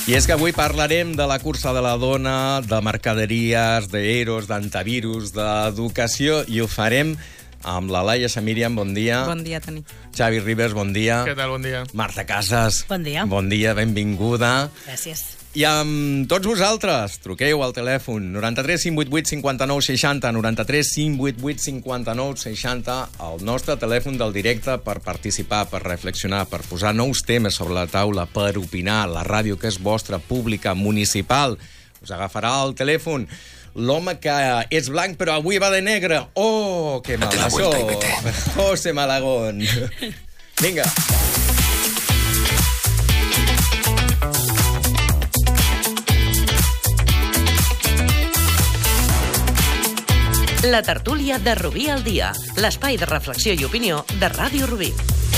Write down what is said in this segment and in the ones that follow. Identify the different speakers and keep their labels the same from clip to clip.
Speaker 1: I és que avui parlarem de la cursa de la dona, de mercaderies, d'eros, d'antivirus, d'educació, i ho farem amb la Laia Samirian, bon dia.
Speaker 2: Bon dia, Toni.
Speaker 1: Xavi Ribes, bon dia.
Speaker 3: Què tal, bon dia.
Speaker 1: Marta Casas.
Speaker 4: Bon dia.
Speaker 1: Bon dia, benvinguda.
Speaker 4: Gràcies.
Speaker 1: I amb tots vosaltres, truqueu al telèfon 93 588 59 60, 93 588 59 60, el nostre telèfon del directe per participar, per reflexionar, per posar nous temes sobre la taula, per opinar. La ràdio, que és vostra, pública, municipal, us agafarà el telèfon. L'home que és blanc però avui va de negre. Oh, que malazo. José Malagón. Vinga.
Speaker 5: La tertúlia de Rubí al dia, l'espai de reflexió i opinió de Ràdio Rubí.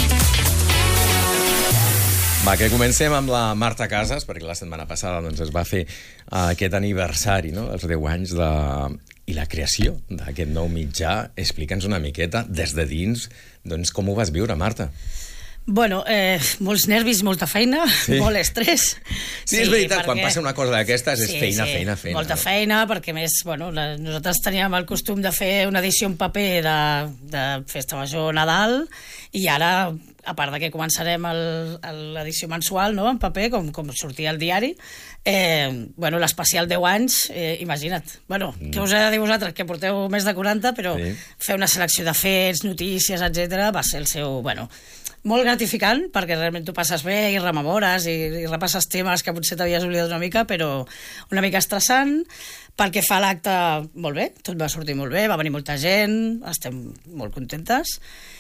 Speaker 1: Va, que comencem amb la Marta Casas, perquè la setmana passada doncs, es va fer aquest aniversari, no?, els 10 anys i la creació d'aquest nou mitjà. Explica'ns una miqueta, des de dins, doncs, com ho vas viure, Marta?
Speaker 4: Bueno, molts nervis, molta feina, sí. Molt estrès.
Speaker 1: Sí, és veritat, quan passa una cosa d'aquestes és feina.
Speaker 4: Molta feina, perquè més, bueno, nosaltres teníem el costum de fer una edició en paper de Festa Major Nadal, i ara, a part de que començarem l'edició mensual, no?, en paper, com sortia al diari, bueno, l'especial 10 anys, imagina't. Bueno, què us he de dir vosaltres, que porteu més de 40, però sí, fer una selecció de fets, notícies, etc., va ser el seu, bueno, molt gratificant, perquè realment tu passes bé i rememores i repasses temes que potser t'havies oblidat una mica, però una mica estressant. Pel que fa a l'acte, molt bé, tot va sortir molt bé, va venir molta gent, estem molt contentes,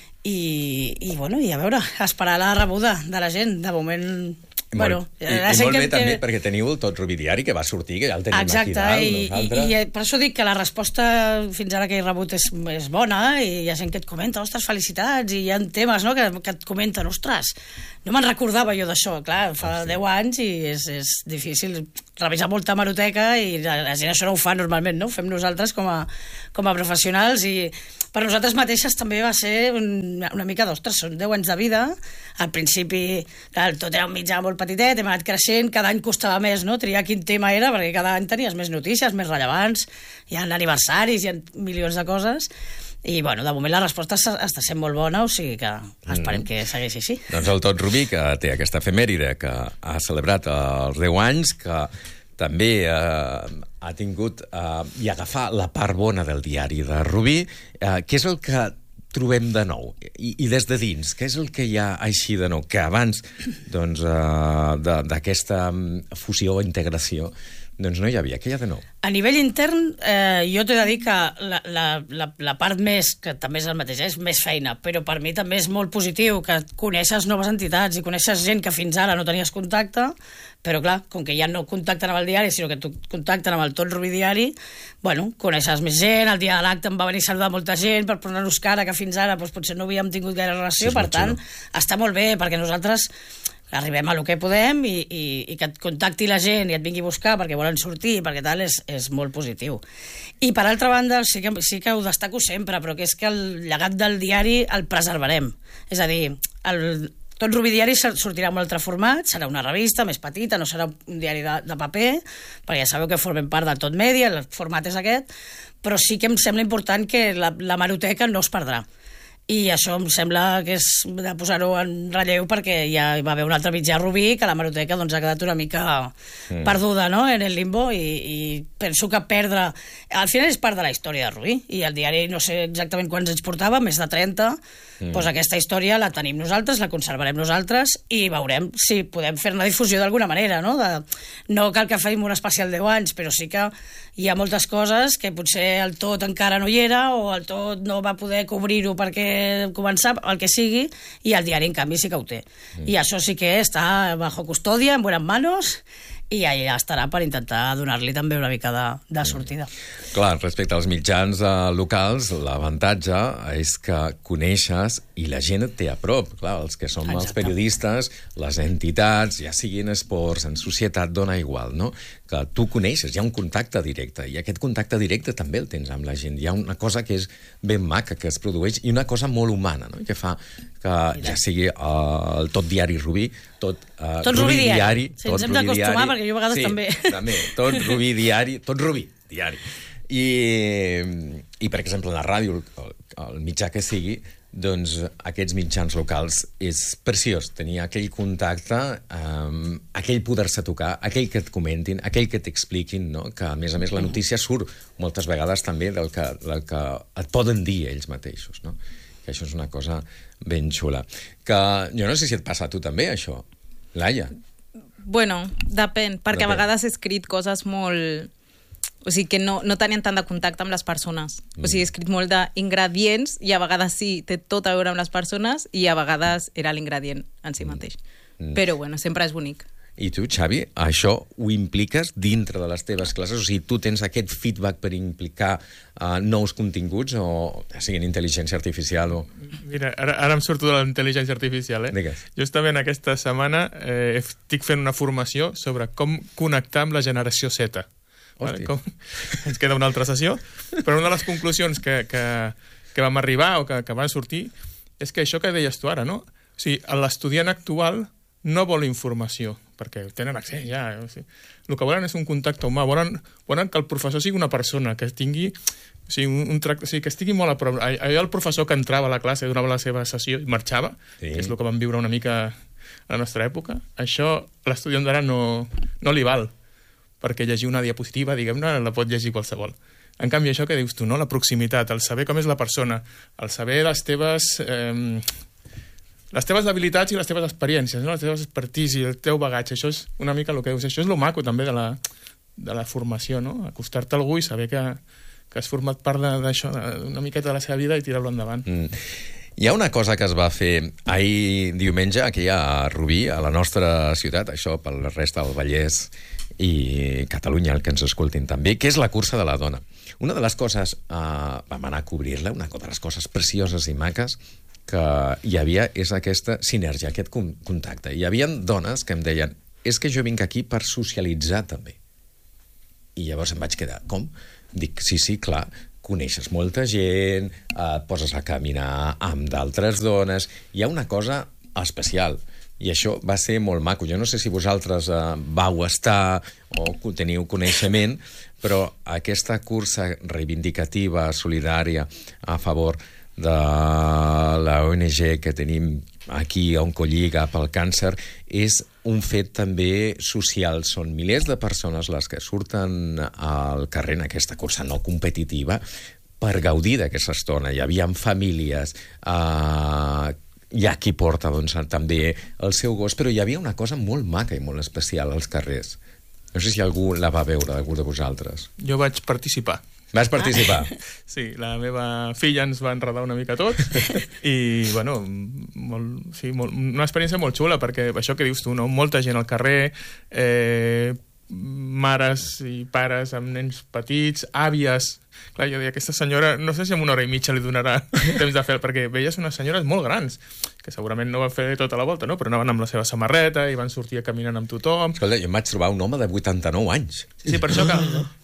Speaker 4: i bueno, i a veure, esperar la rebuda de la gent. De moment, bueno,
Speaker 1: I molt bé també perquè teniu el Tot Rubí Diari, que va sortir, que ja el tenim aquí dalt.
Speaker 4: I per això dic que la resposta fins ara que he rebut és bona, i hi ha gent que et comenta, ostres, felicitats, i hi ha temes, no?, que et comenten, ostres, no me'n recordava jo d'això. Clar, fa 10 anys i és difícil revisar molta hemeroteca, i la gent això no ho fa normalment, no? Ho fem nosaltres com a professionals, i per nosaltres mateixes també va ser una mica d'ostres, són 10 anys de vida. Al principi, clar, tot era un mitjà molt petitet, hem anat creixent, cada any costava més, no?, triar quin tema era, perquè cada any tenies més notícies, més rellevants, hi ha aniversaris, hi ha milions de coses, i, bueno, de moment la resposta està sent molt bona, o sigui que esperem que segueixi així.
Speaker 1: Doncs el Tot Rubí, que té aquesta efemèride, que ha celebrat els 10 anys, que també ha tingut i agafar la part bona del diari de Rubí. Què és el que trobem de nou? I des de dins, què és el que hi ha així de nou? Que abans doncs, d'aquesta fusió o integració doncs no hi havia. Què hi ha de nou?
Speaker 4: A nivell intern, jo t'he de dir que la part més, que també és el mateix, és més feina, però per mi també és molt positiu que coneixes noves entitats i coneixes gent que fins ara no tenies contacte, però clar, com que ja no contacten amb el diari, sinó que contacten amb el Tot Rubí Diari, bueno, coneixes més gent. El dia de l'acte em va venir a saludar molta gent per posar-nos cara, que fins ara doncs, potser no havíem tingut gaire relació, per tant, està molt bé, perquè nosaltres arribem a lo que podem, i que et contacti la gent i et vingui a buscar perquè volen sortir, perquè tal, és molt positiu. I per altra banda, sí que ho destaco sempre, però que és que el llegat del diari el preservarem. És a dir, el Tot Rubí Diari sortirà en un altre format, serà una revista més petita, no serà un diari de paper, perquè ja sabeu que formem part del Tot Mèdia, el format és aquest, però sí que em sembla important que l'hemeroteca no es perdrà. I això em sembla que és de posar-ho en relleu, perquè ja hi va haver un altre mitjà Rubí que l'hemeroteca doncs, ha quedat una mica perduda, no?, en el limbo, i penso que perdre... Al final és part de la història de Rubí, i el diari no sé exactament quants anys portava, més de 30, doncs aquesta història la tenim nosaltres, la conservarem nosaltres, i veurem si podem fer-ne difusió d'alguna manera, no? No cal que fem un especial 10 anys, però sí que hi ha moltes coses que potser el Tot encara no hi era, o el Tot no va poder cobrir-ho perquè començar, el que sigui, i el diari en canvi sí que ho té. I això sí que està bajo custòdia, en buenas manos, i allà estarà per intentar donar-li també una mica de sortida.
Speaker 1: Clar, respecte als mitjans locals, l'avantatge és que coneixes i la gent et té a prop. Clar, els que som els periodistes, les entitats, ja siguin esports, en societat, dona igual, no? Que tu coneixes, hi ha un contacte directe, i aquest contacte directe també el tens amb la gent. Hi ha una cosa que és ben maca, que es produeix, i una cosa molt humana, no? Que fa que ja sigui el Tot Diari Rubí tot
Speaker 4: Rubí
Speaker 1: diari.
Speaker 4: Sí, ens hem d'acostumar, perquè jo a vegades també.
Speaker 1: També, tot Rubí diari, tot Rubí diari. I, per exemple, la ràdio, el mitjà que sigui, doncs aquests mitjans locals és preciós tenir aquell contacte, aquell poder-se tocar, aquell que et comentin, aquell que t'expliquin, no? Que a més la notícia surt moltes vegades també del que et poden dir ells mateixos, no? Que això és una cosa ben xula. Que jo no sé si et passa a tu també, això, Laia.
Speaker 2: Bueno, depèn, perquè a vegades he escrit coses molt... O sigui, que no tenien tant de contacte amb les persones. O sigui, he escrit molt d'ingredients i a vegades sí, té tot a veure amb les persones i a vegades era l'ingredient en si mateix. Però, bueno, sempre és bonic.
Speaker 1: I tu, Xavi, això ho impliques dintre de les teves classes? O sigui, tu tens aquest feedback per implicar nous continguts, o siguin intel·ligència artificial o...
Speaker 3: Mira, ara em surto de la intel·ligència artificial,
Speaker 1: Digues.
Speaker 3: Justament aquesta setmana estic fent una formació sobre com connectar amb la generació Z. Vale? Ens queda una altra sessió, però una de les conclusions que vam arribar o que van sortir és que això que deies tu ara, no? O sigui, l'estudiant actual no vol informació, perquè tenen accés ja. O sigui, el que volen és un contacte humà, volen que el professor sigui una persona, que tingui un tracte, o sigui, que estigui molt a prop. Allò el professor que entrava a la classe, donava la seva sessió i marxava, que és el que vam viure una mica a la nostra època, això l'estudiant d'ara no li val, perquè llegir una diapositiva, diguem-ne, la pot llegir qualsevol. En canvi, això que dius tu, no? La proximitat, el saber com és la persona, el saber les teves habilitats i les teves experiències, no? Les teves expertise i el teu bagatge, això és una mica el que dius. Això és el maco també de la formació, no? Acostar-te a algú i saber que has format part d'això, una miqueta de la seva vida i tirar-lo endavant.
Speaker 1: Hi ha una cosa que es va fer ahir diumenge aquí a Rubí, a la nostra ciutat, això pel resta del Vallès i Catalunya, el que ens escoltin també, que és la cursa de la dona. Una de les coses, vam anar a cobrir-la, una de les coses precioses i maques que hi havia és aquesta sinergia, aquest contacte. Hi havia dones que em deien, és que jo vinc aquí per socialitzar també. I llavors em vaig quedar, com? Dic, sí, clar, coneixes molta gent, et poses a caminar amb d'altres dones, hi ha una cosa especial. I això va ser molt maco. Jo no sé si vosaltres vau estar o teniu coneixement, però aquesta cursa reivindicativa, solidària, a favor de la ONG que tenim aquí a Oncolliga pel càncer, és un fet també social. Són milers de persones les que surten al carrer en aquesta cursa no competitiva per gaudir d'aquesta estona. Hi havia famílies, hi ha qui porta doncs, també el seu gos, però hi havia una cosa molt maca i molt especial als carrers. No sé si algú la va veure, algú de vosaltres.
Speaker 3: Jo vaig participar.
Speaker 1: Vas participar?
Speaker 3: Sí, la meva filla ens va enredar una mica tot i, bueno, una experiència molt xula, perquè això que dius tu, no? Molta gent al carrer, mares i pares amb nens petits, àvies. Clar, jo deia, aquesta senyora, no sé si en una hora i mitja li donarà temps de fer, perquè veies unes senyores molt grans, que segurament no van fer tota la volta, no? Però anaven amb la seva samarreta i van sortir caminant amb tothom.
Speaker 1: Escolta, jo em vaig trobar un home de 89 anys.
Speaker 3: Sí, per això que...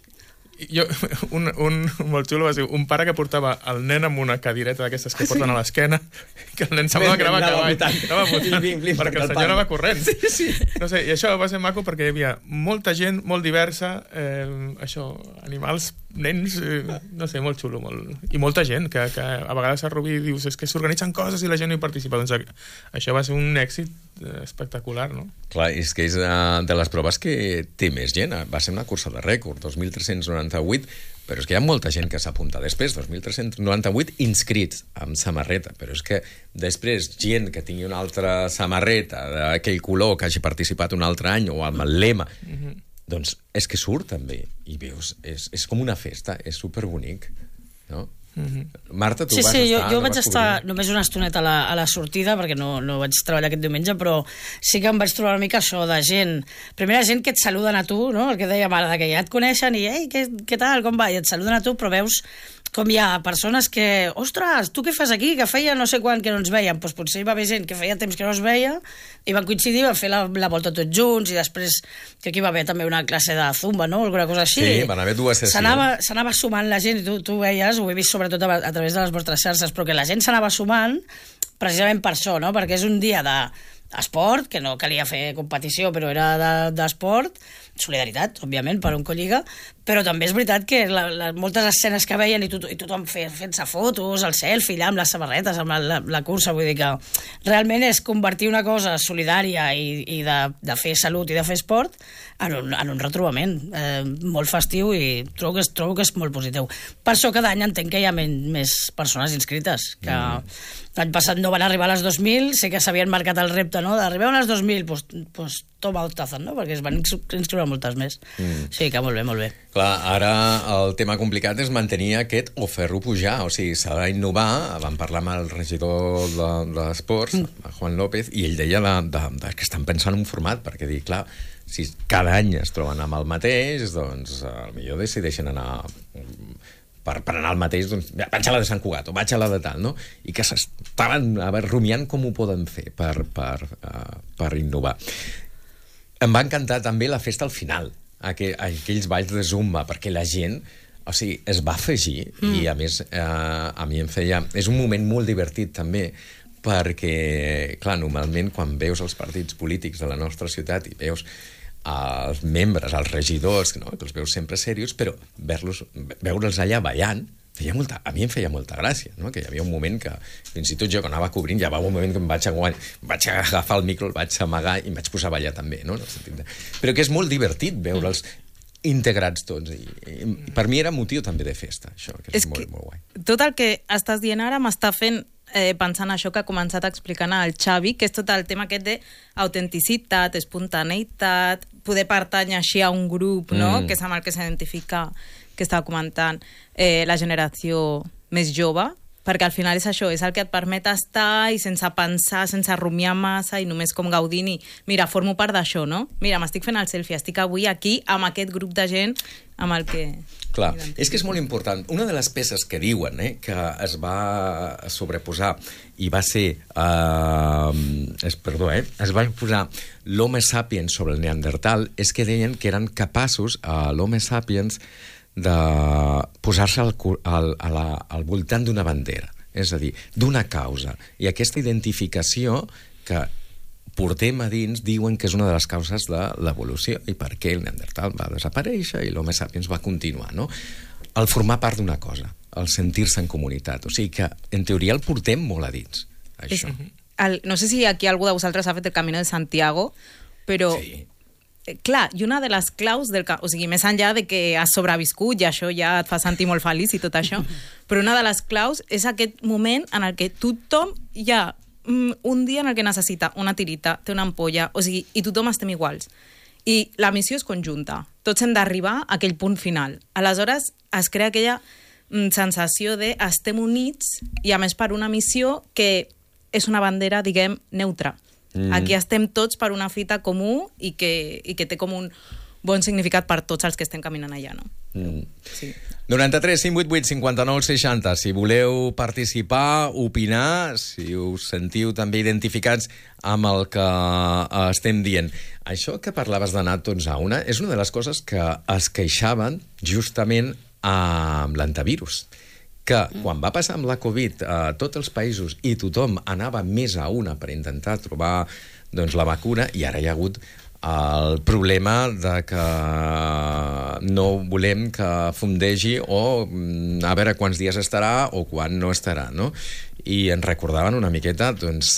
Speaker 3: un molt xulo va ser un pare que portava el nen amb una cadireta d'aquestes que porten a l'esquena, que el nen semblava que anava a cavall, anava votant, perquè el senyor anava corrent. Sí. No sé, i això va ser maco perquè hi havia molta gent, molt diversa, això, animals, nens, no sé, molt xulo, i molta gent, que a vegades a Rubí dius, és que s'organitzen coses i la gent no hi participa. Doncs això va ser un èxit espectacular, no?
Speaker 1: Clar, és que és de les proves que té més gent. Va ser una cursa de rècord, 2.398, però és que hi ha molta gent que s'apunta. Després, 2.398 inscrits amb samarreta, però és que després gent que tingui una altra samarreta d'aquell color, que hagi participat un altre any, o amb el lema, doncs és que surt també, i veus, és com una festa, és superbonic, no? Marta, tu vas estar...
Speaker 4: Jo vaig estar només una estoneta a la sortida, perquè no vaig treballar aquest diumenge, però sí que em vaig trobar una mica això de gent... Primera gent que et saluden a tu, no? El que dèiem ara, que ja et coneixen i, ei, què tal, com va? I et saluden a tu, però veus com hi ha persones que, ostres, tu què fas aquí? Que feia no sé quan que no ens veiem. Doncs potser hi va haver gent que feia temps que no es veia i van coincidir, van fer la volta tots junts, i després que aquí va haver també una classe de zumba, no? Alguna cosa així.
Speaker 1: Sí, van haver dues sessions.
Speaker 4: S'anava sumant la gent, i tu veies, ho he vist sobretot a través de les vostres xarxes, però que la gent s'anava sumant precisament per això, no? Perquè és un dia esport, que no calia fer competició, però era d'esport, solidaritat, òbviament, per un Colliga, però també és veritat que moltes escenes que veien i tothom fent-se fotos, el selfie, allà amb les samarretes, amb la cursa, vull dir que realment és convertir una cosa solidària i de fer salut i de fer esport en un retrobament molt festiu, i trobo que és molt positiu. Per això cada any entenc que hi ha més persones inscrites, que l'any passat no van arribar a les 2.000, sé que s'havien marcat el repte, no?, d'arribar a les 2.000, doncs toma el tazón, no?, perquè es van inscriure moltes més. Sí, que molt bé, molt bé.
Speaker 1: Clar, ara el tema complicat és mantenir aquest o fer-ho pujar, o sigui, s'ha d'innovar. Vam parlar amb el regidor d'Esports, Juan López, i ell deia que estan pensant en un format, perquè dic, clar, si cada any es troben amb el mateix, doncs potser decideixen anar per anar al mateix, doncs vaig a la de Sant Cugat o vaig a la de tal, no? I que s'estaven rumiant com ho poden fer per innovar. Em va encantar també la festa al final, aquells balls de zumba, perquè la gent, o sigui, es va afegir, i a més a mi em feia... És un moment molt divertit també, perquè, clar, normalment quan veus els partits polítics de la nostra ciutat i veus els membres, els regidors, no?, que els veus sempre serios, però veure'ls allà ballant, a mi em feia molta gràcia, no?, que hi havia un moment que, fins i tot jo, que anava cobrint, ja va un moment que em vaig agafar el micro, el vaig amagar i em vaig posar a ballar també, no?, però que és molt divertit veure'ls integrats tots, i per mi era motiu també de festa, això, que és molt guai.
Speaker 2: Tot el que estàs dient ara m'està fent pensant això que ha començat explicant el Xavi, que és tot el tema aquest d'autenticitat, espontaneïtat, poder pertànyer així a un grup, no?, que és amb el que s'identifica, que estava comentant, la generació més jove, perquè al final és això, és el que et permet estar i sense pensar, sense rumiar massa, i només com gaudint i, mira, formo part d'això, no? Mira, m'estic fent el selfie, estic avui aquí amb aquest grup de gent amb el que...
Speaker 1: Clar, és que és molt important. Una de les peces que diuen que es va sobreposar i va ser... es va posar l'Homo sapiens sobre el Neandertal, és que deien que eren capaços, l'Homo sapiens, de posar-se al voltant d'una bandera, és a dir, d'una causa. I aquesta identificació que portem a dins diuen que és una de les causes de l'evolució i per què el Neandertal va desaparèixer i l'Homo sapiens va continuar, no? El formar part d'una cosa, el sentir-se en comunitat. O sigui que, en teoria, el portem molt a dins, això.
Speaker 2: No sé si aquí algú de vosaltres ha fet el Camino de Santiago, però... Sí. Clar, i una de les claus o sigui, més enllà de que has sobreviscut i això ja et fa sentir molt feliç i tot això, però una de les claus és aquest moment en el que tothom hi ha un dia en el que necessita una tirita, té una ampolla, o sigui, i tothom estem iguals. I la missió és conjunta. Tots hem d'arribar a aquell punt final. Aleshores, es crea aquella sensació de estem units i, a més, per una missió que és una bandera, diguem, neutra. Aquí estem tots per una fita comú i que té com un bon significat per tots els que estem caminant allà, no?
Speaker 1: Sí. 93 588 59 60. Si voleu participar, opinar, si us sentiu també identificats amb el que estem dient. Això que parlaves d'anar tots a una és una de les coses que es queixaven justament amb l'antivirus, que quan va passar amb la Covid a tots els països i tothom anava més a una per intentar trobar la vacuna, i ara hi ha hagut el problema de que no volem que fondegi o a veure quants dies estarà o quan no estarà, no? I ens recordaven una miqueta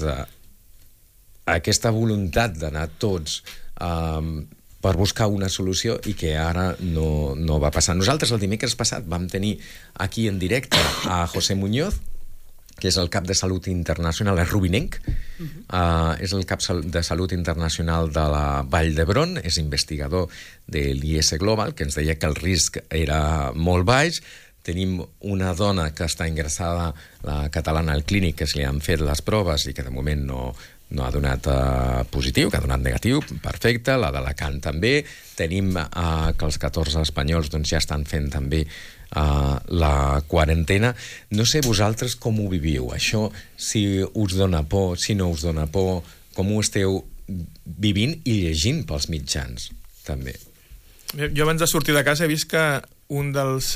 Speaker 1: aquesta voluntat d'anar tots per buscar una solució i que ara no va passar. Nosaltres el dimecres passat vam tenir aquí en directe a José Muñoz, que és el cap de Salut Internacional, és rubinenc, és el cap de Salut Internacional de la Vall d'Hebron, és investigador de l'IS Global, que ens deia que el risc era molt baix. Tenim una dona que està ingressada, la catalana al clínic, que se li han fet les proves i que de moment no ha donat positiu, que ha donat negatiu, perfecte, la d'Alacant també. Tenim que els 14 espanyols ja estan fent també la quarantena. No sé vosaltres com ho viviu, això, si us dona por, si no us dona por, com ho esteu vivint i llegint pels mitjans, també.
Speaker 3: Jo abans de sortir de casa he vist que un dels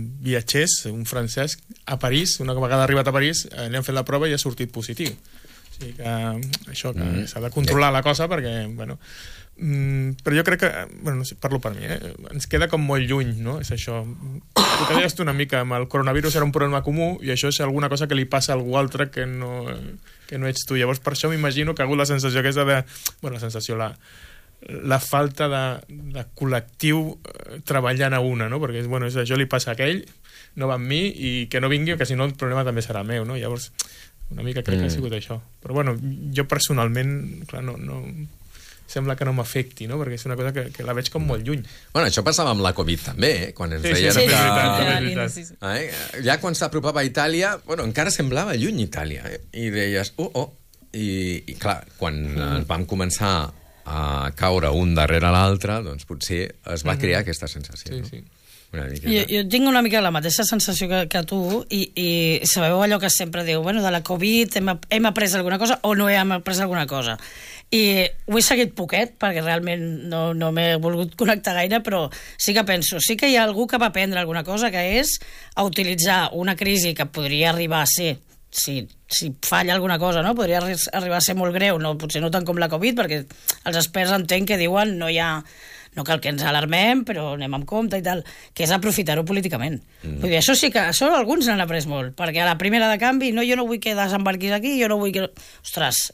Speaker 3: viatgers, un francès, a París, una vegada arribat a París, li han fet la prova i ha sortit positiu. O sigui que això, que s'ha de controlar la cosa perquè, bueno... però jo crec que, bueno, no sé, parlo per mi, ens queda com molt lluny, no? És això. El que deies tu una mica, amb el coronavirus era un problema comú i això és alguna cosa que li passa a algú altre que no ets tu. Llavors, per això m'imagino que ha hagut la sensació aquesta de... Bueno, la sensació, la falta de col·lectiu treballant a una, no? Perquè, bueno, això li passa a aquell, no va amb mi, i que no vingui, que si no el problema també serà meu, no? Llavors, una mica crec que ha sigut això. Però, bueno, jo personalment, clar, no sembla que no m'afecti, no? Perquè és una cosa que la veig com molt lluny.
Speaker 1: Bueno, això passava amb la Covid també, quan ens deien
Speaker 3: Sí.
Speaker 1: Ja quan s'apropava a Itàlia, bueno, encara semblava lluny Itàlia, i deies, i clar, quan vam començar a caure un darrere l'altre, doncs potser es va crear aquesta sensació.
Speaker 3: Sí.
Speaker 4: Jo tinc una mica la mateixa sensació que tu i sabeu allò que sempre diu, bueno, de la Covid hem après alguna cosa o no hem après alguna cosa. I ho he seguit poquet, perquè realment no m'he volgut connectar gaire, però sí que penso, sí que hi ha algú que va aprendre alguna cosa, que és a utilitzar una crisi que podria arribar a ser, si falla alguna cosa, no? Podria arribar a ser molt greu, no, potser no tant com la Covid, perquè els experts entenc que diuen no cal que ens alarmem, però anem amb compte i tal, que és aprofitar-ho políticament. Vull dir, això sí que alguns n'han après molt, perquè a la primera de canvi, no, jo no vull que desembarquis aquí, jo no vull que... Ostres,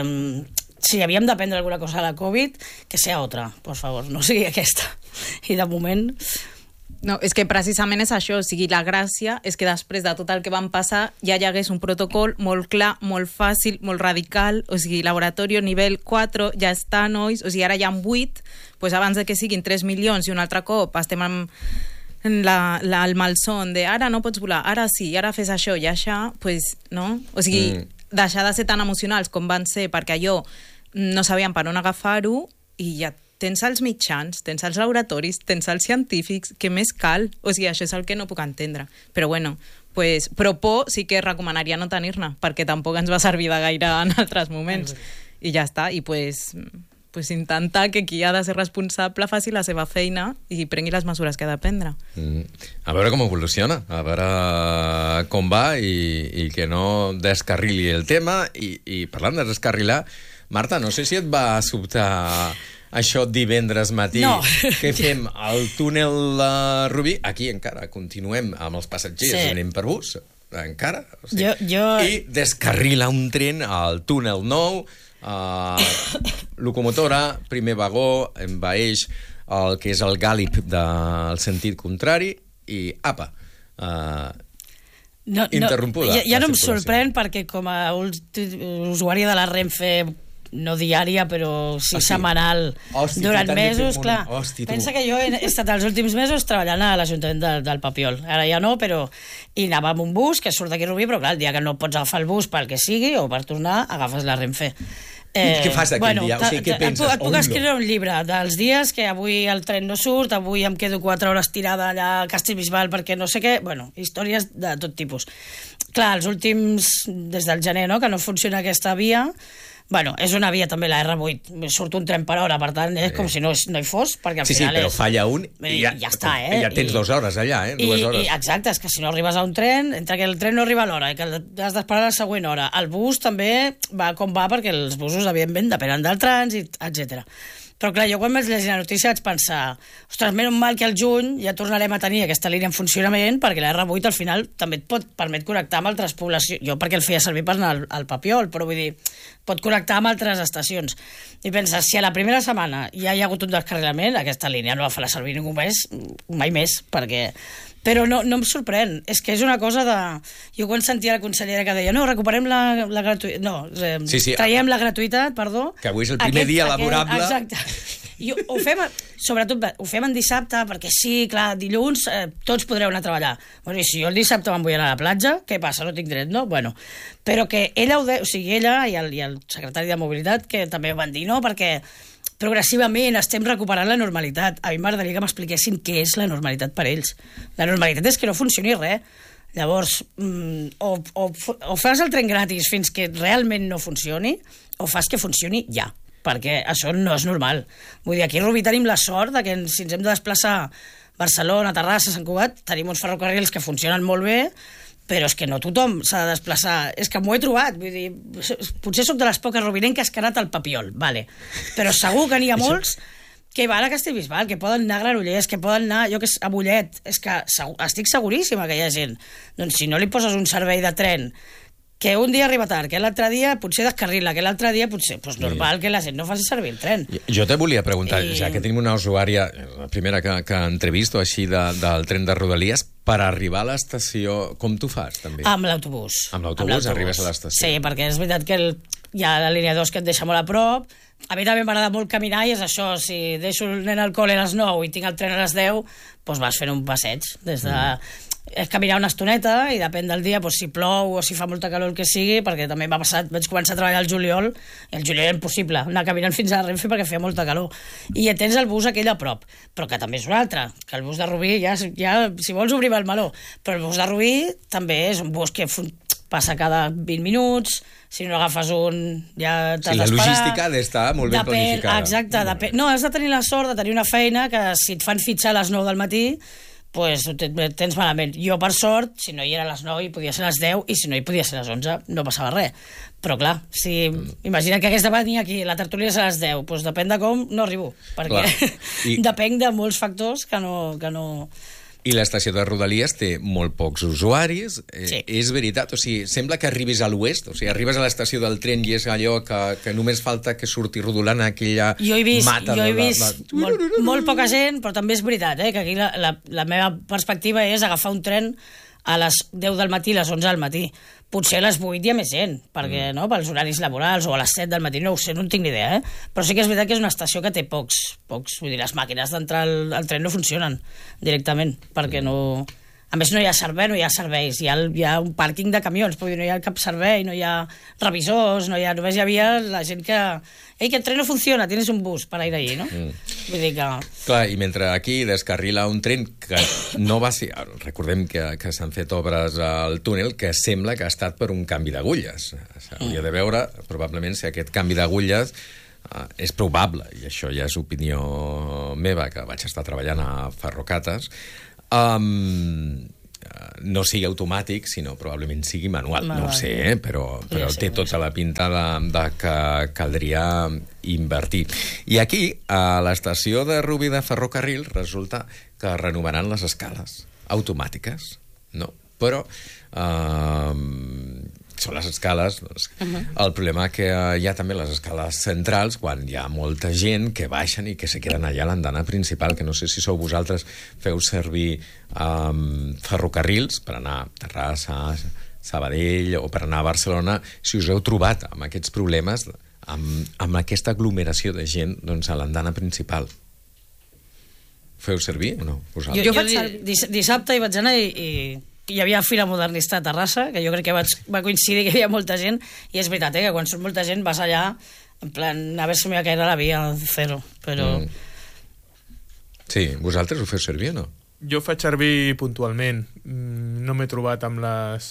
Speaker 4: si havíem d'aprendre alguna cosa de la Covid, que sea otra, por favor, no sigui aquesta. I de moment...
Speaker 2: No, és que precisament és això, o sigui, la gràcia és que després de tot el que van passar ja hi hagués un protocol molt clar, molt fàcil, molt radical, o sigui, laboratori nivell 4, ja està, nois, o sigui, ara hi ha 8, doncs abans de que siguin 3 milions i un altre cop estem amb el malson de ara no pots volar, ara sí, ara fes això i això, doncs, no? O sigui, deixar de ser tan emocionals com van ser, perquè allò no sabien per on agafar-ho i ja tens els mitjans, tens els laboratoris, tens els científics, què més cal? O sigui, això és el que no puc entendre. Però bueno, pues, però por sí que recomanaria no tenir-ne, perquè tampoc ens va servir de gaire en altres moments. I ja està, i pues intentar que qui ha de ser responsable faci la seva feina i prengui les mesures que ha de prendre.
Speaker 1: A veure com evoluciona, a veure com va i que no descarrili el tema. I parlant de descarrilar, Marta, no sé si et va sobtar això divendres matí,
Speaker 4: no.
Speaker 1: Que fem el túnel Rubí. Aquí encara continuem amb els passatgers, anem per bus, encara. O sigui, I descarrila un tren al túnel nou, locomotora, primer vagó, envaeix el que és el gàlib del sentit contrari i apa, interrompuda.
Speaker 4: Ja no em sorprèn perquè com a usuària de la Renfe no diària, però sí setmanal, durant mesos, clar. Pensa que jo he estat els últims mesos treballant a l'Ajuntament del Papiol. Ara ja no, però... I anava amb un bus que surt d'aquí a Rubí, però clar, el dia que no pots agafar el bus pel que sigui o per tornar, agafes la Renfe.
Speaker 1: Què fas aquell dia? O sigui, què penses?
Speaker 4: Et puc escriure un llibre dels dies que avui el tren no surt, avui em quedo 4 hores tirada allà a Castellbisbal perquè no sé què... Bueno, històries de tot tipus. Clar, els últims, des del gener, no?, que no funciona aquesta via... Bueno, és una via també, la R8, surt un tren per hora, per tant, és com si no hi fos, perquè al final
Speaker 1: però falla un i ja està, ja tens 2 hores allà, 2 hores.
Speaker 4: Exacte, és que si no arribes a un tren, entre que el tren no arriba a l'hora i que has d'esperar la següent hora, el bus també va com va, perquè els busos, evidentment, depenen del trànsit, etc. Però clar, jo quan vaig llegir la notícia vaig pensar, ostres, menys mal que al juny ja tornarem a tenir aquesta línia en funcionament, perquè la R8 al final també et permet connectar amb altres poblacions. Jo perquè el feia servir per anar al Papiol, però vull dir, pot connectar amb altres estacions. I penses, si a la primera setmana ja hi ha hagut un descarrilament, aquesta línia no la farà servir ningú més, mai més, perquè... Però no em sorprèn, és que és una cosa de... Jo quan sentia la consellera que deia no, recuperem la gratuïtat... No, traiem la gratuïtat, perdó...
Speaker 1: Que avui és el primer dia laborable...
Speaker 4: Exacte. I ho fem, sobretot, ho fem en dissabte, perquè sí, clar, dilluns tots podreu anar a treballar. Bueno, i si jo el dissabte me'n vull anar a la platja, què passa? No tinc dret, no? Bueno, però que ella o sigui, ella i el secretari de Mobilitat, que també ho van dir, no? Perquè progressivament estem recuperant la normalitat. A mi m'agradaria que m'expliquessin què és la normalitat per ells. La normalitat és que no funcioni res. Llavors, o fas el tren gratis fins que realment no funcioni, o fas que funcioni ja, perquè això no és normal. Vull dir, aquí a Rubí tenim la sort de que si ens hem de desplaçar a Barcelona, Terrassa, Sant Cugat, tenim uns ferrocarrils que funcionen molt bé, però és que no tothom s'ha de desplaçar. És que m'ho he trobat, vull dir, potser sóc de les poques rubinenques que ha anat al Papiol, vale. Però segur que n'hi ha molts que van a Castellbisbal, que poden anar a Granollers, que poden anar, jo que sé, a Mollet. És que estic seguríssima que hi ha gent. Doncs si no li poses un servei de tren que un dia arriba tard, que l'altre dia potser descarrila, que l'altre dia potser... Doncs normal que la gent no faci servir el tren.
Speaker 1: Jo te volia preguntar, ja que tenim una usuària, la primera que entrevisto així del tren de Rodalies, per arribar a l'estació, com tu fas, també?
Speaker 4: Amb l'autobús.
Speaker 1: Amb l'autobús arribes a l'estació.
Speaker 4: Sí, perquè és veritat que hi ha la línia 2 que et deixa molt a prop. A mi també m'agrada molt caminar i és això, si deixo el nen al col·le a les 9 i tinc el tren a les 10, doncs vas fent un passeig des de... És caminar una estoneta i depèn del dia, doncs, si plou o si fa molta calor el que sigui, perquè també m'ha passat, vaig començar a treballar al juliol i el juliol era impossible anar caminant fins a Renfe perquè feia molta calor, i ja tens el bus aquell a prop, però que també és un altre, que el bus de Rubí ja si vols obrim el meló, però el bus de Rubí també és un bus que passa cada 20 minuts, si no agafes un ja t'has d'esperar.
Speaker 1: La logística ha d'estar molt ben planificada.
Speaker 4: Exacte, no, has de tenir la sort de tenir una feina que si et fan fitxar a les 9 del matí pues tens malament. Jo, per sort, si no hi era a les 9 hi podia ser a les 10 i si no hi podia ser a les 11, no passava res. Però clar, si imagina que hagués de venir aquí, la tertúlia és a les 10, doncs depèn de com, no arribo, perquè depèn de molts factors que no...
Speaker 1: I l'estació de Rodalies té molt pocs usuaris,
Speaker 4: Sí.
Speaker 1: És veritat, o sigui, sembla que arribis a l'oest, o sigui, arribes a l'estació del tren i és allò que només falta que surti rodolant aquella mata.
Speaker 4: Jo he vist molt poca gent, però també és veritat, que aquí la meva perspectiva és agafar un tren a les 10 del matí, a les 11 del matí. Potser a les 8 hi ha més gent, perquè no, pels horaris laborals, o a les 7 del matí, no ho sé, no en tinc ni idea, però sí que és veritat que és una estació que té pocs, vull dir, les màquines d'entrar al tren no funcionen directament, perquè no... A més, no hi ha servei, no hi ha serveis, hi ha un pàrquing de camions, vull dir, no hi ha cap servei, no hi ha revisors, només hi havia la gent que... Ei, que el tren no funciona, tienes un bus para ir allí, no? Vull dir que...
Speaker 1: Clar, i mentre aquí descarrila un tren que no va ser... Recordem que s'han fet obres al túnel que sembla que ha estat per un canvi d'agulles. S'hauria de veure, probablement, si aquest canvi d'agulles és probable, i això ja és opinió meva, que vaig estar treballant a Ferrocates, no sigui automàtic, sinó probablement sigui manual. No ho sé, però té tota la pinta de que caldria invertir. I aquí, a l'estació de Rubí de Ferrocarril, resulta que renovaran les escales automàtiques, no? Però són les escales. El problema que hi ha també les escales centrals, quan hi ha molta gent que baixen i que se queden allà a l'andana principal, que no sé si sou vosaltres, feu servir ferrocarrils per anar a Terrassa, Sabadell o per anar a Barcelona, si us heu trobat amb aquests problemes, amb aquesta aglomeració de gent, doncs, a l'andana principal. Feu servir o no?
Speaker 4: Jo faig servir. Dissabte hi vaig anar i hi havia Fira Modernista a Terrassa, que jo crec que va coincidir que hi havia molta gent, i és veritat, que quan surt molta gent vas allà en plan, a veure si m'hi va caer a la via fer-ho, però...
Speaker 1: Sí, vosaltres ho feu servir o no?
Speaker 3: Jo faig servir puntualment. No m'he trobat amb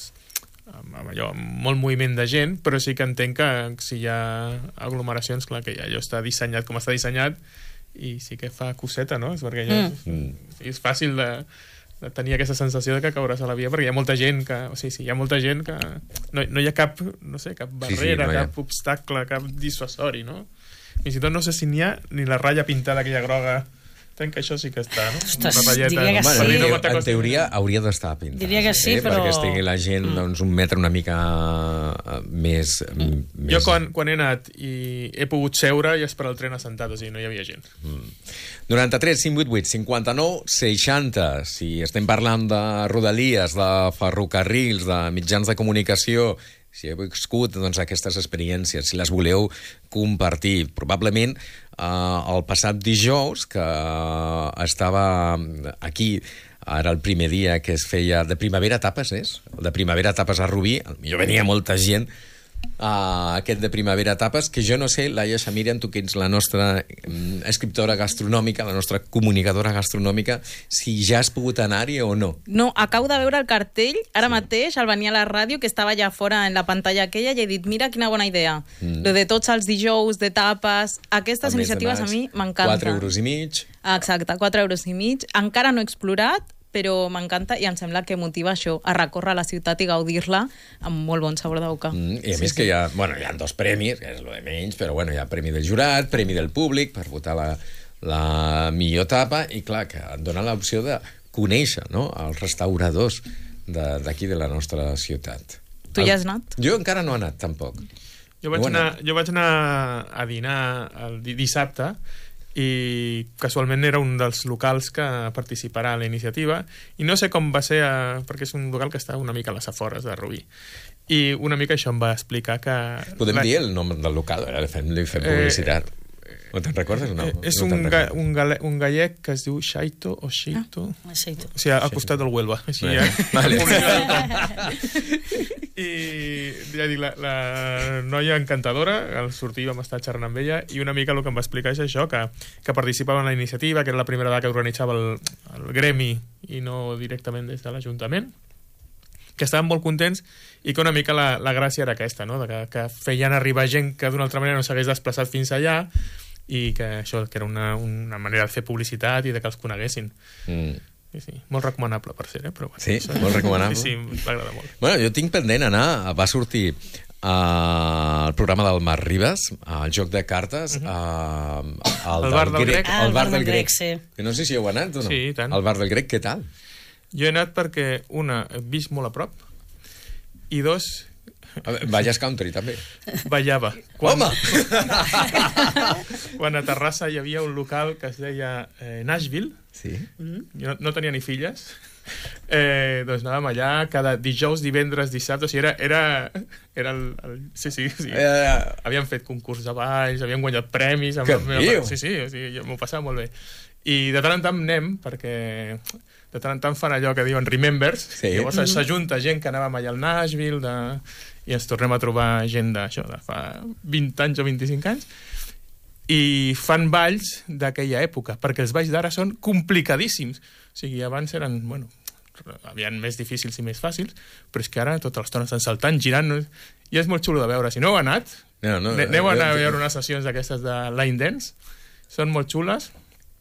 Speaker 3: molt moviment de gent, però sí que entenc que si hi ha aglomeracions, clar que allò està dissenyat com està dissenyat, i sí que fa coseta, no? Perquè és fàcil de tenir aquesta sensació de que cauràs a la via, perquè hi ha molta gent que... O sigui, hi ha molta gent que... No hi ha cap, no sé, cap barrera, cap obstacle, cap dissuasori, no? Fins i tot no sé si n'hi ha ni la ratlla pintada aquella groga. Entenc que això sí que està, no?
Speaker 4: Ostres, diria que sí.
Speaker 1: En teoria hauria d'estar pintada.
Speaker 4: Diria que sí, però...
Speaker 1: Perquè estigui la gent un metre una mica més...
Speaker 3: Jo quan he anat i he pogut seure i esperar el tren assentat, o sigui, no hi havia gent.
Speaker 1: 93 588 59 60. Si estem parlant de rodalies, de ferrocarrils, de mitjans de comunicació, si heu viscut aquestes experiències, si les voleu compartir. Probablement el passat dijous, que estava aquí, ara el primer dia que es feia de Primavera Tapes, de Primavera Tapes a Rubí, jo venia molta gent aquest de Primavera Tapes, que jo no sé, Laia Xamirian, tu que ets la nostra escriptora gastronòmica, la nostra comunicadora gastronòmica, si ja has pogut anar-hi o no.
Speaker 2: No, acabo de veure el cartell, ara mateix, al venir a la ràdio, que estava allà fora en la pantalla aquella, i he dit, mira quina bona idea. Lo de tots els dijous, de tapes, aquestes iniciatives a mi m'encanten.
Speaker 1: 4,5 €.
Speaker 2: Exacte, 4,5 €. Encara no he explorat, però m'encanta i em sembla que motiva això, a recórrer la ciutat i gaudir-la amb molt bon sabor de boca.
Speaker 1: I a més que hi ha 2 premis, que és el de menys, però hi ha premi del jurat, premi del públic per votar la millor tapa, i clar, que et dona l'opció de conèixer, no?, els restauradors d'aquí de la nostra ciutat.
Speaker 2: Tu ja has anat?
Speaker 1: Jo encara no he anat, tampoc.
Speaker 3: Jo vaig anar a dinar el dissabte i casualment era un dels locals que participarà a la iniciativa i no sé com va ser, perquè és un local que està una mica a les afores de Rubí, i una mica això em va explicar que...
Speaker 1: Podem dir el nom del local, li fem publicitat. No te'n recordes? No,
Speaker 3: és un gallec que es diu Xaito o Xeito.
Speaker 4: Xeito.
Speaker 3: O sigui, al costat del Huelva. Així,
Speaker 1: vale.
Speaker 3: I ja dic, la noia encantadora, al sortir vam estar xerrant amb ella, i una mica el que em va explicar és això, que participava en la iniciativa, que era la primera vegada que organitzava el gremi i no directament des de l'Ajuntament, que estaven molt contents i que una mica la gràcia era aquesta, no? Que feien arribar gent que d'una altra manera no s'hagués desplaçat fins allà, i que això que era una manera de fer publicitat i de que els coneguessin. Sí. Molt recomanable, per ser, però... Bueno,
Speaker 1: sí, molt recomanable.
Speaker 3: Sí, m'agrada molt.
Speaker 1: Bueno, jo tinc pendent anar, va sortir el programa del Marc Ribas, el joc de cartes,
Speaker 3: el bar del Grec.
Speaker 1: El bar del Grec,
Speaker 4: sí.
Speaker 1: Que no sé si heu anat o no.
Speaker 3: Sí, i tant.
Speaker 1: El bar del Grec, què tal?
Speaker 3: Jo he anat perquè, una, he vist molt a prop, i dos...
Speaker 1: Valles Country, també.
Speaker 3: Ballava.
Speaker 1: Home!
Speaker 3: Quan a Terrassa hi havia un local que es deia Nashville,
Speaker 1: sí.
Speaker 3: Jo no tenia ni filles, doncs anàvem allà cada dijous, divendres, dissabte, o sigui, era sí. Havíem fet concurs de balls, havíem guanyat premis.
Speaker 1: Que diu!
Speaker 3: Sí, o sigui, m'ho passava molt bé. I de tant en tant anem, perquè de tant en tant fan allò que diuen Remembers,
Speaker 1: sí.
Speaker 3: Llavors s'ajunta gent que anàvem allà al Nashville, i ens tornem a trobar gent d'això, de fa 20 anys o 25 anys, i fan balls d'aquella època, perquè els balls d'ara són complicadíssims. O sigui, abans eren, bueno, havien més difícils i més fàcils, però és que ara tota l'estona estan saltant, girant, i és molt xulo de veure. Si no heu anat, aneu a anar a veure unes sessions d'aquestes de line dance, són molt xules.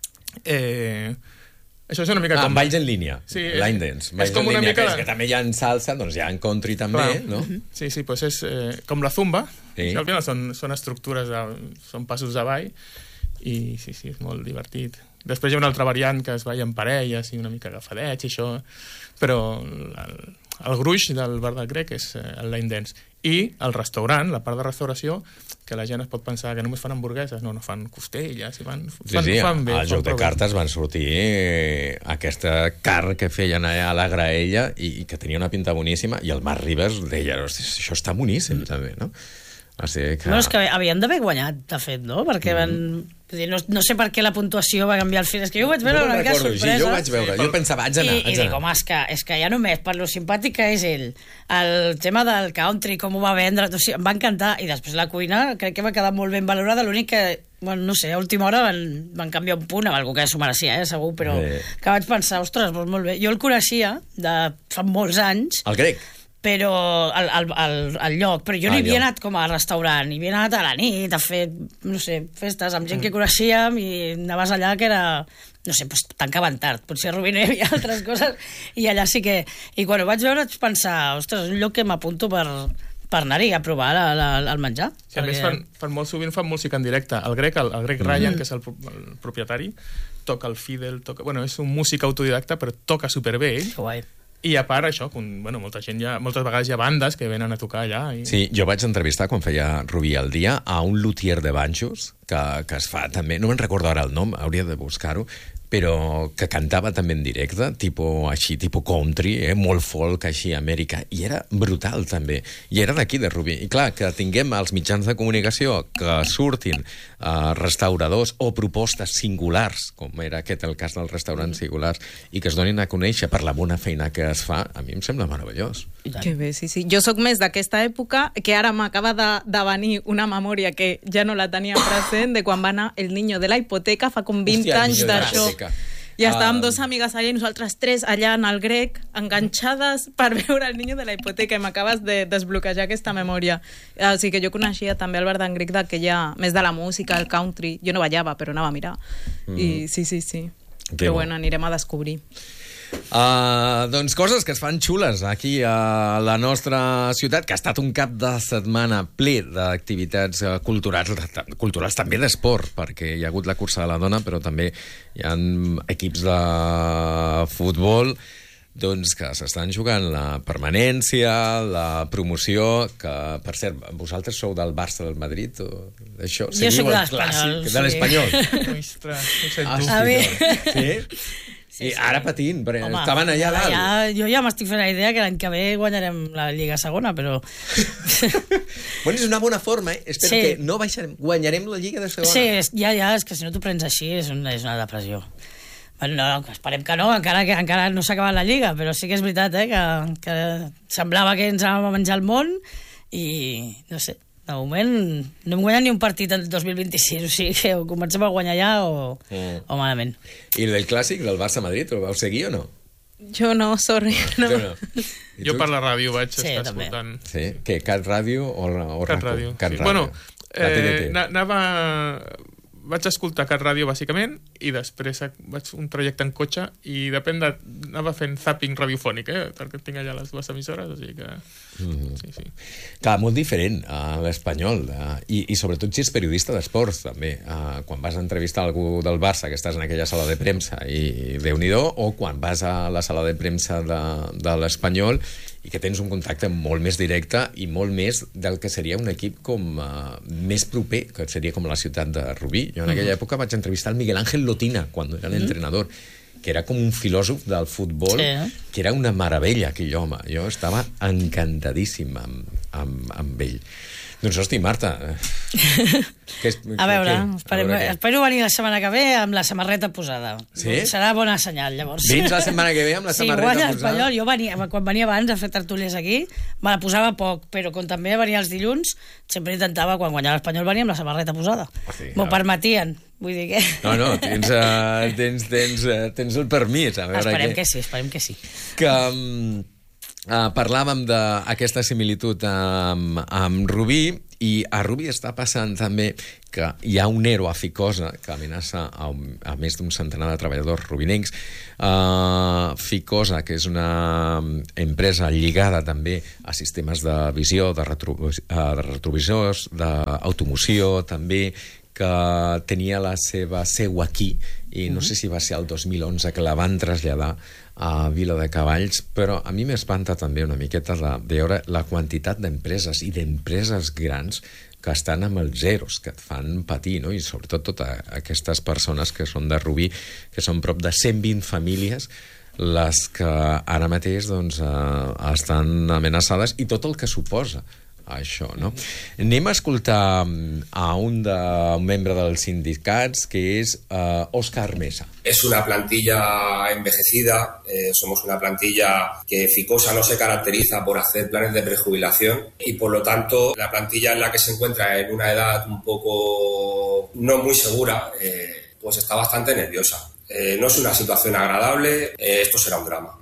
Speaker 3: Això és una mica com...
Speaker 1: balls en línia,
Speaker 3: sí,
Speaker 1: line dance.
Speaker 3: És com una mica...
Speaker 1: Que també hi ha en salsa, doncs hi ha en country també, no?
Speaker 3: Sí, doncs és com la zumba.
Speaker 1: Sí.
Speaker 3: Al final són estructures, són passos de ball, i sí, és molt divertit. Després hi ha una altra variant que es balla en parelles i una mica agafadets i això, però el gruix del bar del Grec és el line dance. I el restaurant, la part de restauració, que la gent es pot pensar que només fan hamburgueses, no fan costelles, fan bé.
Speaker 1: Al joc de cartes van sortir aquesta carn que feien a la graella i que tenia una pinta boníssima, i el Marc Ribas deia, això està boníssim també, no? O sigui que...
Speaker 4: No, és que havien d'haver guanyat, de fet, no? Perquè van... No sé per què la puntuació va canviar al final. És que jo ho vaig veure una mica sorpresa.
Speaker 1: Sí, jo ho vaig veure. Jo pensava, haig d'anar.
Speaker 4: I dic, home, és que ja només per lo simpàtic que és ell, el tema del country, com ho va vendre, o sigui, em va encantar. I després la cuina crec que va quedar molt ben valorada. L'únic que, bueno, no sé, a última hora van canviar un punt, amb algú que s'ho mereixia, segur, però que vaig pensar, ostres, molt bé. Jo el coneixia de fa molts anys.
Speaker 1: El Grec?
Speaker 4: Però al lloc, però jo no hi havia anat com a restaurant, hi havia anat a la nit a fer, no sé, festes amb gent que coneixíem, i anaves allà que era, no sé, pues, tancaven tard, potser a Rubí no hi havia altres coses, i allà sí que... I quan ho vaig veure vaig pensar, ostres, és un lloc que m'apunto per anar-hi a provar el menjar.
Speaker 3: Sí, a més fan molt sovint, fan música en directe. El Grec Ryan, que és el propietari, toca el fiddle, bueno, és un músic autodidacta, però toca superbé ell.
Speaker 4: Guai.
Speaker 3: I a part això, moltes vegades hi ha bandes que venen a tocar allà.
Speaker 1: Sí, jo vaig entrevistar quan feia Rubí al dia a un luthier de banjos que es fa també, no me'n recordo ara el nom, hauria de buscar-ho, però que cantava també en directe, tipus country, molt folk, així, Amèrica, i era brutal també, i era d'aquí de Rubí. I clar, que tinguem els mitjans de comunicació que surtin restauradors o propostes singulars, com era aquest el cas dels restaurants singulars, i que es donin a conèixer per la bona feina que es fa, a mi em sembla meravellós.
Speaker 2: Que bé, sí. Jo sóc més d'aquesta època, que ara m'acaba de venir una memòria que ja no la tenia present, de quan va anar El niño de la hipoteca, fa com 20 anys d'això. I estàvem dos amigues allà i nosaltres tres allà en el Grec, enganxades per veure El niño de la hipoteca, i m'acabes de desbloquejar aquesta memòria. O sigui que jo coneixia també el bar d'en Grec d'aquella, més de la música, el country. Jo no ballava, però anava a mirar. I sí. Però bueno, anirem a descobrir.
Speaker 1: Doncs coses que es fan xules aquí a la nostra ciutat, que ha estat un cap de setmana ple d'activitats culturals també d'esport, perquè hi ha hagut la cursa de la dona, però també hi ha equips de futbol doncs que s'estan jugant la permanència, la promoció, que, per cert, vosaltres sou del Barça del Madrid o d'això?
Speaker 4: Jo soc de l'Espanyol.
Speaker 1: De l'Espanyol.
Speaker 3: Ostres, ho sento.
Speaker 4: A mi...
Speaker 1: Sí?
Speaker 4: Sí,
Speaker 1: i ara patint, perquè
Speaker 4: home,
Speaker 1: estaven allà dalt.
Speaker 4: Jo ja m'estic fent la idea que l'any que ve guanyarem la Lliga Segona, però...
Speaker 1: Bueno, és una bona forma, eh? Espero que no baixarem, guanyarem la Lliga de Segona.
Speaker 4: Sí, és que si no t'ho prens així és una depressió. Bueno, no, esperem que no, encara no s'ha acabat la Lliga, però sí que és veritat, que semblava que ens anàvem a menjar el món i, no sé, de moment no hem guanyat ni un partit el 2026, o sigui que o comencem a guanyar ja o malament.
Speaker 1: I el clàssic del Barça-Madrid, el vau seguir o no?
Speaker 2: Jo no, sorry. No.
Speaker 3: Jo per la ràdio vaig estar
Speaker 4: també.
Speaker 3: escoltant.
Speaker 1: Sí? Què, Cat Ràdio o
Speaker 3: Cat Ràdio.
Speaker 1: Cat
Speaker 3: Sí.
Speaker 1: Ràdio.
Speaker 3: Bueno, vaig escoltar Cat Ràdio, bàsicament, i després vaig un trajecte en cotxe i anava fent zapping radiofònic, perquè tinc allà les dues emissores, o sigui que... Sí.
Speaker 1: Clar, molt diferent a l'Espanyol, i sobretot si ets periodista d'esports, també. Quan vas a entrevistar algú del Barça, que estàs en aquella sala de premsa, i Déu-n'hi-do, o quan vas a la sala de premsa de l'Espanyol, i que tens un contacte molt més directe i molt més del que seria un equip com més proper, que seria com la ciutat de Rubí. Jo en aquella època vaig entrevistar el Miguel Ángel Lotina, quan era l'entrenador, que era com un filòsof del futbol, que era una meravella, aquell home. Jo estava encantadíssim amb ell. Doncs, hosti, Marta...
Speaker 4: A veure, espero venir la setmana que ve amb la samarreta posada.
Speaker 1: Sí?
Speaker 4: Serà bona senyal, llavors.
Speaker 1: Vins la setmana que ve amb la samarreta
Speaker 4: posada? Sí,
Speaker 1: posada?
Speaker 4: Jo quan venia abans a fer tertúlies aquí, me la posava poc, però com també venia els dilluns, sempre intentava, quan guanyava l'Espanyol, venir amb la samarreta posada. M'ho permetien. Vull dir que...
Speaker 1: No, tens el permís. A veure,
Speaker 4: esperem que sí.
Speaker 1: Que parlàvem d'aquesta similitud amb Rubí, i a Rubí està passant també que hi ha un ERO a Ficosa que amenaça a més d'un centenar de treballadors rubinencs. Ficosa, que és una empresa lligada també a sistemes de visió, de retrovisors, d'automoció també, que tenia la seva seu aquí, i no sé si va ser el 2011 que la van traslladar a Vila de Cavalls, però a mi m'espanta també una miqueta de veure la quantitat d'empreses i d'empreses grans que estan amb els zeros, que et fan patir, no? I sobretot totes aquestes persones que són de Rubí, que són prop de 120 famílies les que ara mateix doncs, estan amenaçades, i tot el que suposa això, no? Anem a escoltar a un membre dels sindicats, que és Òscar Mesa.
Speaker 6: Es una plantilla envejecida, somos una plantilla que Ficosa no se caracteriza por hacer planes de prejubilación, y por lo tanto la plantilla en la que se encuentra en una edad un poco no muy segura, pues está bastante nerviosa. No es una situación agradable, esto serà un drama.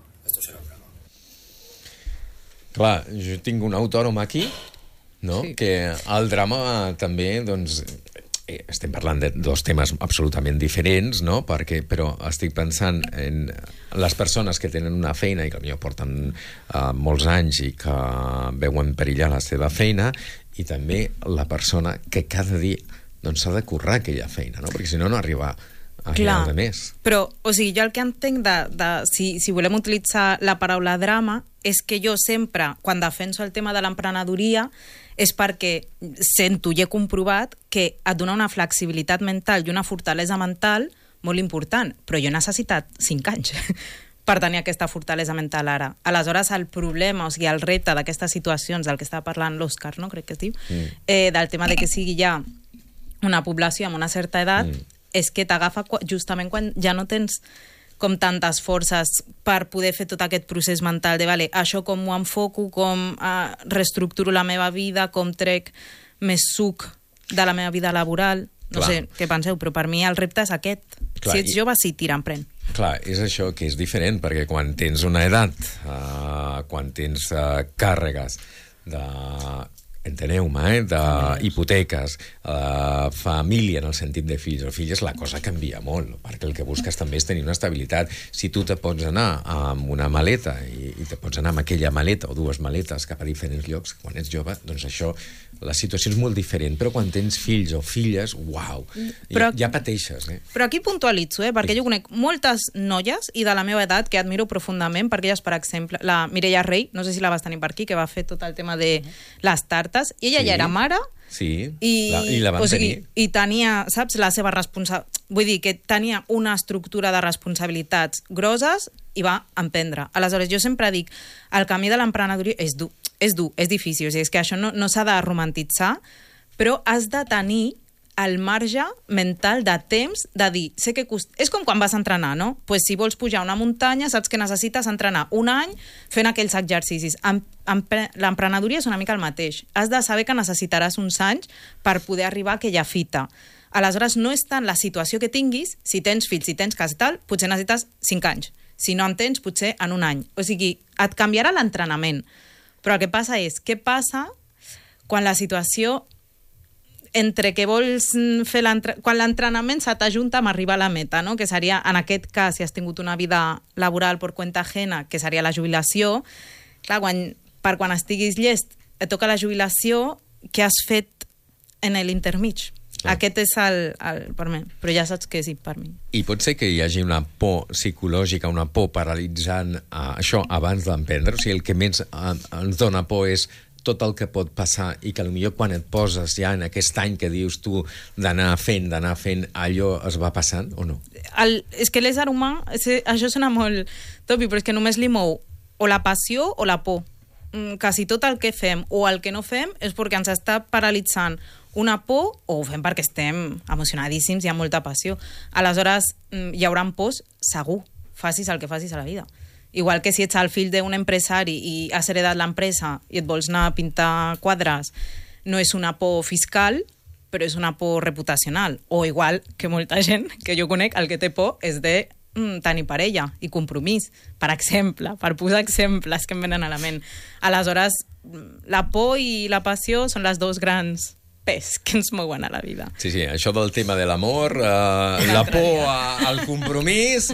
Speaker 1: Clar, jo tinc un autònom aquí, no? Sí. Que el drama també, doncs, estem parlant de dos temes absolutament diferents, no? Però estic pensant en les persones que tenen una feina i que potser porten molts anys i que veuen perillar la seva feina, i també la persona que cada dia doncs, s'ha de currar aquella feina, no? Perquè si no, no arriba a final de mes.
Speaker 2: Però, o sigui, jo el que entenc si volem utilitzar la paraula drama és que jo sempre, quan defenso el tema de l'emprenedoria, és perquè sento i he comprovat que et dona una flexibilitat mental i una fortalesa mental molt important, però jo he necessitat 5 anys per tenir aquesta fortalesa mental ara. Aleshores, el problema, o sigui, el repte d'aquestes situacions, del que estava parlant l'Òscar, no? Crec que es diu, del tema de que sigui ja una població amb una certa edat, és que t'agafa justament quan ja no tens com tantes forces per poder fer tot aquest procés mental de, vale, això com ho enfoco, com reestructuro la meva vida, com trec més suc de la meva vida laboral. No sé què penseu, però per mi el repte és aquest. Clar, si ets jove, sí, tira, emprèn.
Speaker 1: Clar, és això que és diferent, perquè quan tens una edat, quan tens càrregues enteneu-me, d'hipoteques, família en el sentit de fills o filles, la cosa canvia molt, perquè el que busques també és tenir una estabilitat. Si tu te pots anar amb una maleta i te pots anar amb aquella maleta o dues maletes cap a diferents llocs, quan ets jove, doncs això, la situació és molt diferent, però quan tens fills o filles, uau, ja pateixes.
Speaker 2: Però aquí puntualitzo, perquè jo conec moltes noies i de la meva edat que admiro profundament, perquè elles, per exemple, la Mireia Rey, no sé si la vas tenir per aquí, que va fer tot el tema de les tartes, i ella ja era mare,
Speaker 1: i la van tenir.
Speaker 2: I tenia, saps, la seva responsabilitat. Vull dir que tenia una estructura de responsabilitats grosses i va emprendre. Aleshores, jo sempre dic, el camí de l'emprenedoria és dur, és difícil. O sigui, és que això no s'ha de romantitzar, però has de tenir el marge mental de temps de dir, sé que és com quan vas entrenar, no? Pues si vols pujar una muntanya, saps que necessites entrenar un any fent aquells exercicis. L'emprenedoria és una mica el mateix. Has de saber que necessitaràs uns anys per poder arribar a aquella fita. Aleshores, no és tant la situació que tinguis, si tens fills, si tens casa i tal, potser necessites 5 anys. Si no en tens, potser en un any. O sigui, et canviarà l'entrenament. Però el que passa és, què passa quan la situació entre que vols fer quan l'entrenament se t'ajunta amb arribar a la meta, no? Que seria, en aquest cas, si has tingut una vida laboral per cuenta ajena, que seria la jubilació, clar, per quan estiguis llest, et toca la jubilació, què has fet en l'intermig? Aquest és el per mi, però ja saps que sí, per mi.
Speaker 1: I pot ser que hi hagi una por psicològica, una por paralitzant això abans d'emprendre? O sigui, el que més ens dona por és tot el que pot passar i que potser quan et poses ja en aquest any que dius tu d'anar fent, allò es va passant o no?
Speaker 2: És que l'ésser humà, això sona molt topi, però és que només li mou o la passió o la por. Quasi tot el que fem o el que no fem és perquè ens està paralitzant una por o ho fem perquè estem emocionadíssims i amb molta passió. Aleshores, hi haurà pors segur, facis el que facis a la vida. Igual que si ets el fill d'un empresari i has heredat l'empresa i et vols anar a pintar quadres, no és una por fiscal, però és una por reputacional. O igual que molta gent que jo conec, el que té por és de tenir parella i compromís, per exemple, per posar exemples que em venen a la ment. Aleshores, la por i la passió són les dos grans pes que ens mouen a la vida.
Speaker 1: Sí, això del tema de l'amor, la por al compromís,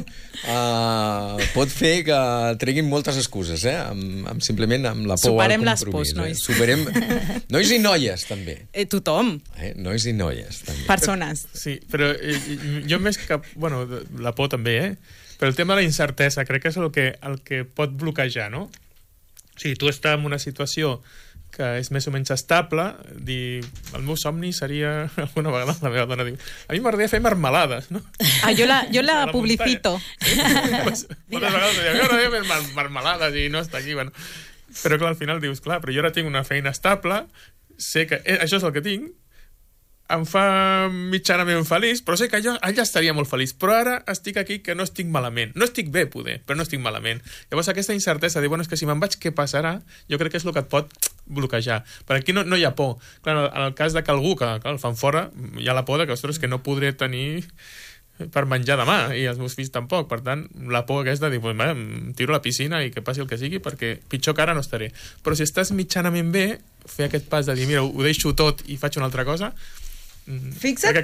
Speaker 1: pot fer que treguin moltes excuses, simplement amb la por
Speaker 2: Superem
Speaker 1: al compromís.
Speaker 2: Les pors, nois.
Speaker 1: Superem nois i noies, també.
Speaker 2: Tothom.
Speaker 1: Nois i noies, també.
Speaker 2: Persones.
Speaker 3: Sí, però jo més que... Bueno, la por també, però el tema de la incertesa crec que és el que pot bloquejar, no? O sigui, tu estàs en una situació que és més o menys estable, dir, el meu somni seria, alguna vegada la meva dona diu, a mi m'agradaria fer marmelades, no?
Speaker 2: Jo la publicito.
Speaker 3: Sí? Pues, moltes vegades diu, jo m'agradaria fer marmelades i no està aquí, bueno. Però clar, al final dius, clar, però jo ara tinc una feina estable, sé que això és el que tinc, em fa mitjanament feliç, però sé que allà estaria molt feliç. Però ara estic aquí que no estic malament. No estic bé, poder, però no estic malament. Llavors aquesta incertesa de, bueno, és que si me'n vaig, què passarà? Jo crec que és el que et pot bloquejar. Per aquí no hi ha por. Clar, en el cas de que algú, que el fan fora, hi ha la por de que, ostres, que no podré tenir per menjar demà, i els meus fills tampoc. Per tant, la por aquesta de dir, pues, em tiro a la piscina i que passi el que sigui, perquè pitjor que ara no estaré. Però si estàs mitjanament bé, fer aquest pas de dir, mira, ho deixo tot i faig una altra cosa,
Speaker 2: fixa't,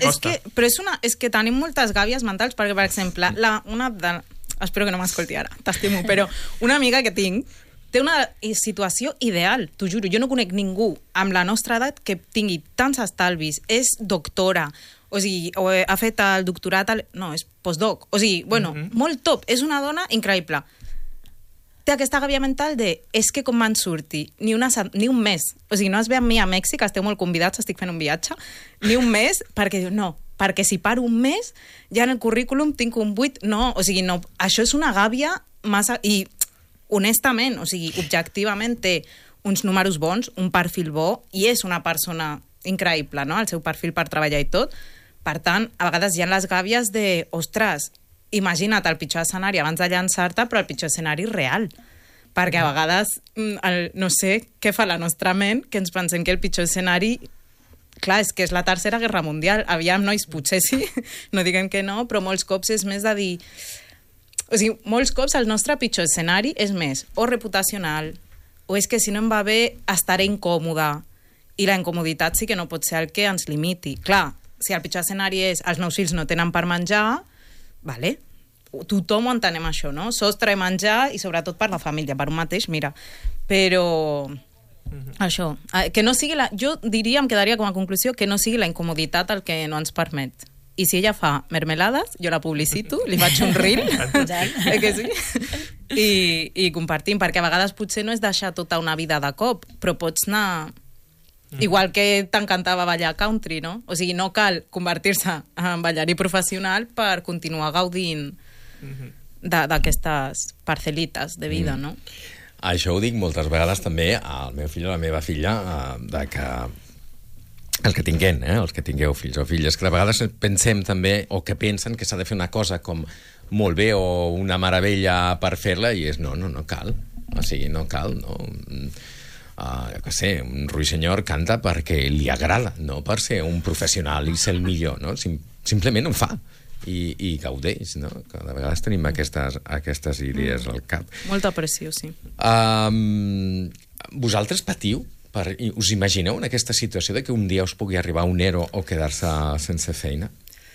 Speaker 2: és que tenim moltes gàbies mentals, perquè, per exemple, espero que no m'escolti ara, t'estimo, però una amiga que tinc té una situació ideal, t'ho juro. Jo no conec ningú amb la nostra edat que tingui tants estalvis, és doctora, o sigui, ha fet el doctorat, no, és postdoc, o sigui, bueno, molt top, és una dona increïble. Té aquesta gàbia mental de, és que com me'n surti, ni un mes, o sigui, no es ve amb mi a Mèxic, esteu molt convidats, estic fent un viatge, ni un mes, perquè diu, no, perquè si paro un mes, ja en el currículum tinc un 8, no, o sigui, no, això és una gàbia massa, i honestament, o sigui, objectivament té uns números bons, un perfil bo, i és una persona increïble, no?, el seu perfil per treballar i tot. Per tant, a vegades hi ha les gàbies de, ostres, imagina't el pitjor escenari abans de llançar-te, però el pitjor escenari real. Perquè a vegades, no sé què fa la nostra ment, que ens pensem que el pitjor escenari... Clar, és que és la Tercera Guerra Mundial. Aviam, nois, potser sí, no diguem que no, però molts cops és més de dir... O sigui, molts cops el nostre pitjor escenari és més o reputacional, o és que si no em va bé estaré incòmoda. I la incomoditat sí que no pot ser el que ens limiti. Clar, si el pitjor escenari és els meus fills no tenen per menjar, vale, tothom ho entenem això, no? Sostre, menjar i sobretot per la família, per un mateix, mira. Però això, que no sigui jo diria, em quedaria com a conclusió, que no sigui la incomoditat el que no ens permet. I si ella fa mermelades, jo la publicito, li faig un reel, que sí? I compartim, perquè a vegades potser no és deixar tota una vida de cop, però pots anar... Igual que t'encantava ballar country, no? O sigui, no cal convertir-se en ballarí professional per continuar gaudint d'aquestes parcel·lites de vida, no?
Speaker 1: Això ho dic moltes vegades també al meu fill o a la meva filla, de que el que tinguem, els que tingueu fills o filles, que de vegades pensem també, o que pensen que s'ha de fer una cosa com molt bé o una meravella per fer-la, i és no cal. O sigui, no cal, no... jo què sé, un ruixenyor canta perquè li agrada, no per ser un professional i ser el millor, no? Simplement ho fa i gaudeix, no? Que de vegades tenim aquestes idees al cap.
Speaker 2: Molta pressió, sí.
Speaker 1: Vosaltres patiu? Us imagineu en aquesta situació de que un dia us pugui arribar un ERO o quedar-se sense feina?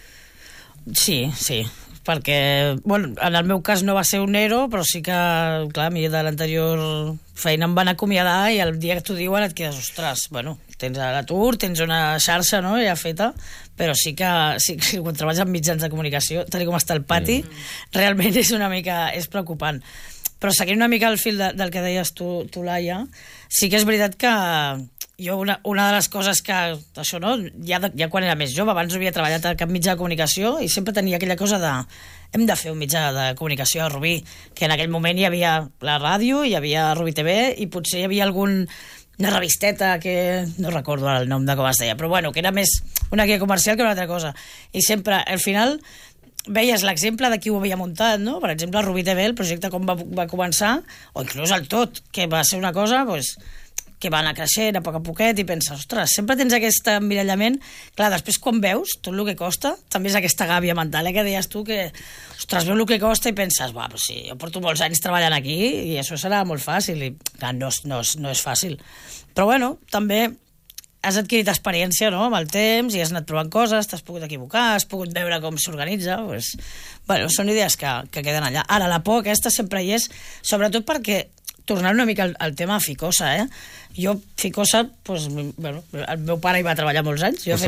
Speaker 4: Sí, perquè, bueno, en el meu cas no va ser un ERO, però sí que, clar, a mi de l'anterior feina em van acomiadar i el dia que t'ho diuen et quedes, ostres, bueno, tens l'atur, tens una xarxa, no?, ja feta, però sí que quan treballes en mitjans de comunicació, tal com està el pati, realment és una mica, és preocupant. Però seguint una mica el fil del que deies tu, Laia, sí que és veritat que jo una de les coses que, això, no, ja quan era més jove, abans no havia treballat a cap mitjà de comunicació i sempre tenia aquella cosa de hem de fer un mitjà de comunicació a Rubí, que en aquell moment hi havia la ràdio, hi havia Rubí TV i potser hi havia una revisteta que no recordo el nom de com es deia, però bueno, que era més una guia comercial que una altra cosa. I sempre, al final, veies l'exemple de qui ho havia muntat, no? Per exemple, Rubí TV, el projecte com va començar, o inclús el Tot, que va ser una cosa, pues, que va anar creixent a poc a poquet i penses, ostres, sempre tens aquest emmirallament. Clar, després quan veus tot el que costa, també és aquesta gàbia mental, que deies tu que, ostres, veus el que costa i penses, va, però sí, jo porto molts anys treballant aquí i això serà molt fàcil. I clar, no és fàcil. Però bueno, també has adquirit experiència, no?, amb el temps i has anat provant coses, t'has pogut equivocar, has pogut veure com s'organitza, pues, bueno, són idees que queden allà. Ara, la por aquesta sempre hi és, sobretot perquè tornant una mica al tema Ficosa, Jo, Ficosa, doncs, bueno, el meu pare hi va treballar molts anys.